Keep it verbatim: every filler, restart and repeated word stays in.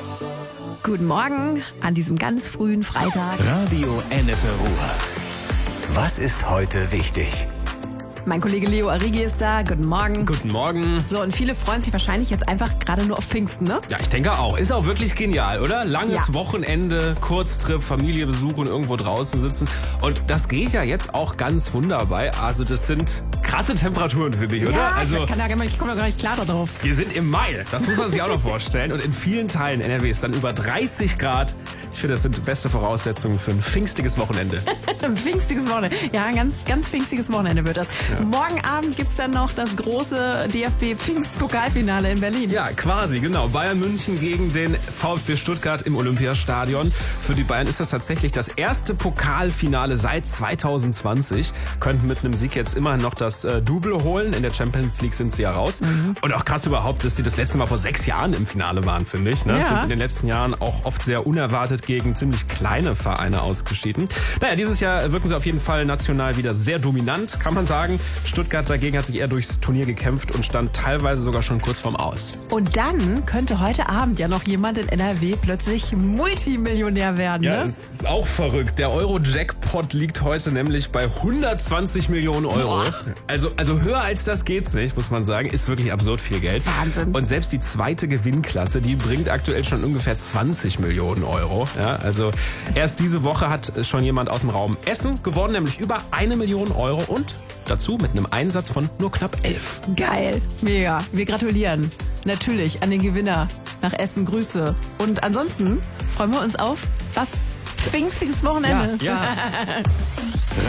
Guten Morgen an diesem ganz frühen Freitag. Radio Ennepe Ruhr. Was ist heute wichtig? Mein Kollege Leo Arrigi ist da. Guten Morgen. Guten Morgen. So, und viele freuen sich wahrscheinlich jetzt einfach gerade nur auf Pfingsten, ne? Ja, ich denke auch. Ist auch wirklich genial, oder? Langes Ja. Wochenende, Kurztrip, Familie besuchen, irgendwo draußen sitzen. Und das geht ja jetzt auch ganz wunderbar. Also das sind krasse Temperaturen, finde ich, oder? Ja, Also ich, kann ja gar nicht, ich komme ja gar nicht klar darauf. wir sind im Mai. Das muss man sich auch noch vorstellen. Und in vielen Teilen N R W ist dann über dreißig Grad. Ich finde, das sind beste Voraussetzungen für ein pfingstiges Wochenende. Ein pfingstiges Wochenende. Ja, ein ganz, ganz pfingstiges Wochenende wird das. Ja. Morgen Abend gibt's dann noch das große D F B-Pfingst-Pokalfinale in Berlin. Ja, quasi, genau. Bayern München gegen den VfB Stuttgart im Olympiastadion. Für die Bayern ist das tatsächlich das erste Pokalfinale seit zwanzig zwanzig. Könnten mit einem Sieg jetzt immerhin noch das äh, Double holen. In der Champions League sind sie ja raus. Mhm. Und auch krass überhaupt, dass die das letzte Mal vor sechs Jahren im Finale waren, finde ich. Ne? Ja. Sind in den letzten Jahren auch oft sehr unerwartet gegen ziemlich kleine Vereine ausgeschieden. Naja, dieses Jahr wirken sie auf jeden Fall national wieder sehr dominant, kann man sagen. Stuttgart dagegen hat sich eher durchs Turnier gekämpft und stand teilweise sogar schon kurz vorm Aus. Und dann könnte heute Abend ja noch jemand in N R W plötzlich Multimillionär werden, Ja, ne? es ist auch verrückt. Der Euro-Jackpot liegt heute nämlich bei hundertzwanzig Millionen Euro. Boah. Also, also höher als das geht's nicht, muss man sagen. Ist wirklich absurd viel Geld. Wahnsinn. Und selbst die zweite Gewinnklasse, die bringt aktuell schon ungefähr zwanzig Millionen Euro. Ja, also erst diese Woche hat schon jemand aus dem Raum Essen gewonnen, nämlich über eine Million Euro und dazu mit einem Einsatz von nur knapp elf. Geil, mega. Wir gratulieren natürlich an den Gewinner nach Essen. Grüße. Und ansonsten freuen wir uns auf was? Pfingstiges Wochenende. Ja, ja.